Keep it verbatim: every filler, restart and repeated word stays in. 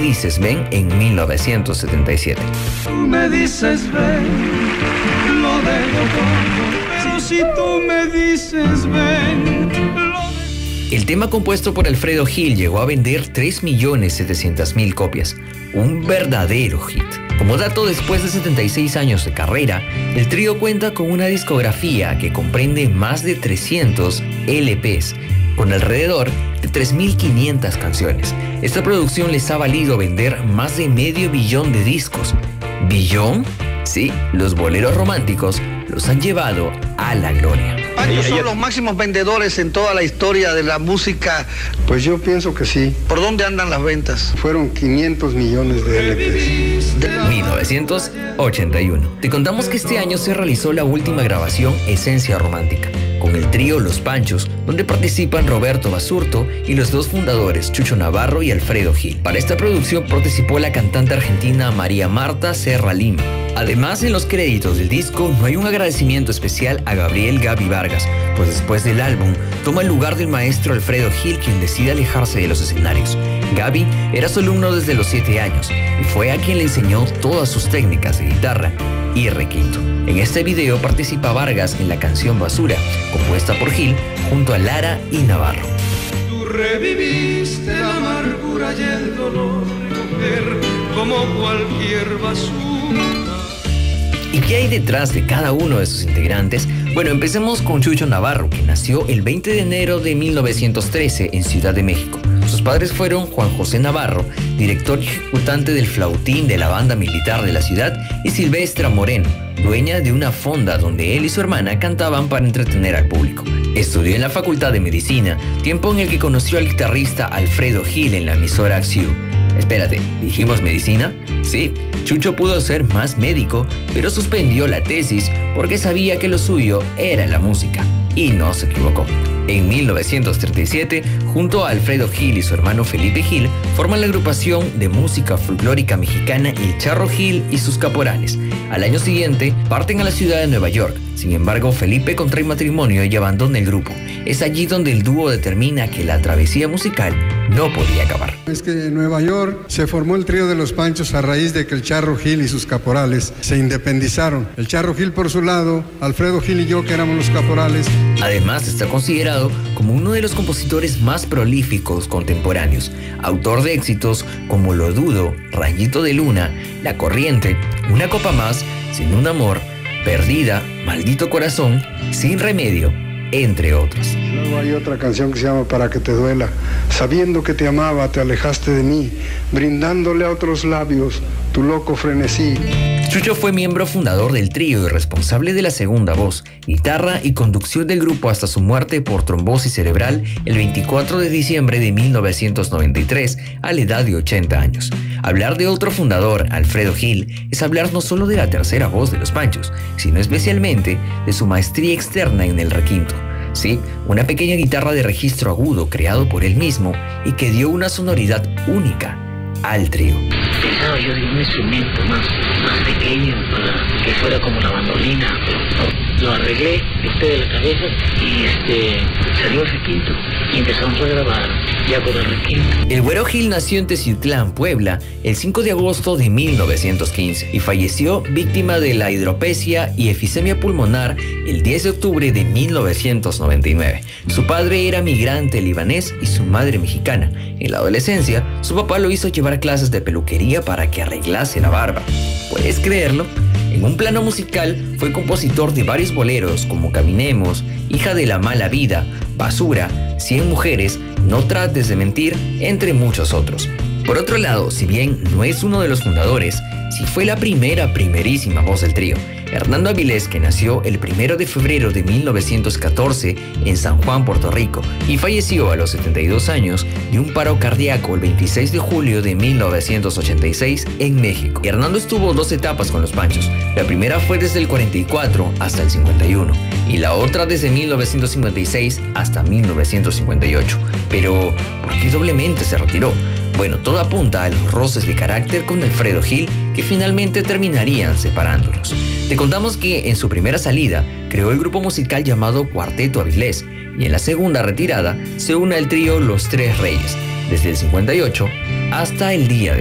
dices ven en mil novecientos setenta y siete. Tú me dices ven, lo dejo todo, pero si tú me dices ven, lo dejo. El tema compuesto por Alfredo Gil llegó a vender tres millones setecientas mil copias, un verdadero hit. Como dato, después de setenta y seis años de carrera, el trío cuenta con una discografía que comprende más de trescientos L Pes, con alrededor de tres mil quinientas canciones. Esta producción les ha valido vender más de medio billón de discos. ¿Billón? Sí, los boleros románticos los han llevado a la gloria. ¿Ellos son los máximos vendedores en toda la historia de la música? Pues yo pienso que sí. ¿Por dónde andan las ventas? Fueron quinientos millones de L Pes. mil novecientos ochenta y uno. Te contamos que este año se realizó la última grabación Esencia Romántica, con el trío Los Panchos, donde participan Roberto Basurto y los dos fundadores, Chucho Navarro y Alfredo Gil. Para esta producción participó la cantante argentina María Marta Serra Lima. Además, en los créditos del disco no hay un agradecimiento especial a Gabriel Gaby Vargas, pues después del álbum toma el lugar del maestro Alfredo Gil, quien decide alejarse de los escenarios. Gaby era su alumno desde los siete años y fue a quien le enseñó todas sus técnicas de guitarra y requinto. En este video participa Vargas en la canción Basura, compuesta por Gil junto a Lara y Navarro. Tú reviviste la amargura y el dolor, mujer, como cualquier basura. ¿Y qué hay detrás de cada uno de sus integrantes? Bueno, empecemos con Chucho Navarro, que nació el veinte de enero de mil novecientos trece en Ciudad de México. Sus padres fueron Juan José Navarro, director y ejecutante del flautín de la banda militar de la ciudad, y Silvestra Moreno, dueña de una fonda donde él y su hermana cantaban para entretener al público. Estudió en la Facultad de Medicina, tiempo en el que conoció al guitarrista Alfredo Gil en la emisora Axiu. Espérate, ¿dijimos medicina? Sí, Chucho pudo ser más médico, pero suspendió la tesis porque sabía que lo suyo era la música. Y no se equivocó. En mil novecientos treinta y siete, junto a Alfredo Gil y su hermano Felipe Gil, forman la agrupación de música folclórica mexicana El Charro Gil y sus Caporales. Al año siguiente, parten a la ciudad de Nueva York. Sin embargo, Felipe contrae matrimonio y abandona el grupo. Es allí donde el dúo determina que la travesía musical no podía acabar. Es que en Nueva York se formó el trío de Los Panchos a raíz de que el Charro Gil y sus Caporales se independizaron. El Charro Gil por su lado, Alfredo Gil y yo, que éramos los Caporales. Además, está considerado como uno de los compositores más prolíficos contemporáneos, autor de éxitos como Lo Dudo, Rayito de Luna, La Corriente, Una Copa Más, Sin un Amor, Perdida, Maldito Corazón, Sin Remedio, entre otros. Luego hay otra canción que se llama Para que te duela. Sabiendo que te amaba, te alejaste de mí, brindándole a otros labios tu loco frenesí. Chucho fue miembro fundador del trío y responsable de la segunda voz, guitarra y conducción del grupo hasta su muerte por trombosis cerebral el veinticuatro de diciembre de mil novecientos noventa y tres, a la edad de ochenta años. Hablar de otro fundador, Alfredo Gil, es hablar no solo de la tercera voz de Los Panchos, sino especialmente de su maestría externa en el requinto. Sí, una pequeña guitarra de registro agudo creado por él mismo y que dio una sonoridad única al trío. Pensaba yo de un instrumento más, más pequeño para que fuera como la bandolina, pero no. Lo arreglé, este de la cabeza y este salió el requinto y empezamos a grabar ya con el requinto. El Güero Gil nació en Teciutlán, Puebla, el cinco de agosto de mil novecientos quince y falleció víctima de la hidropesia y efisemia pulmonar el diez de octubre de mil novecientos noventa y nueve. Su padre era migrante libanés y su madre mexicana. En la adolescencia, su papá lo hizo llevar clases de peluquería para que arreglase la barba. ¿Puedes creerlo? En un plano musical, fue compositor de varios boleros como Caminemos, Hija de la Mala Vida, Basura, Cien Mujeres, No Trates de Mentir, entre muchos otros. Por otro lado, si bien no es uno de los fundadores, sí fue la primera primerísima voz del trío. Hernando Avilés, que nació el primero de febrero de mil novecientos catorce en San Juan, Puerto Rico, y falleció a los setenta y dos años de un paro cardíaco el veintiséis de julio de mil novecientos ochenta y seis en México. Hernando estuvo dos etapas con Los Panchos. La primera fue desde el cuarenta y cuatro hasta el cincuenta y uno, y la otra desde mil novecientos cincuenta y seis hasta mil novecientos cincuenta y ocho. Pero, ¿por qué doblemente se retiró? Bueno, todo apunta a los roces de carácter con Alfredo Gil, que finalmente terminarían separándolos. Te contamos que en su primera salida creó el grupo musical llamado Cuarteto Avilés, y en la segunda retirada se une al trío Los Tres Reyes, desde el cincuenta y ocho hasta el día de